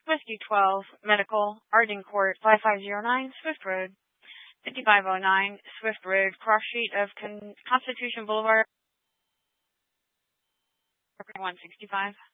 Whiskey 12, Medical, Arden Court, 5509, Swift Road, 5509, Swift Road, cross street of Constitution Boulevard, 165.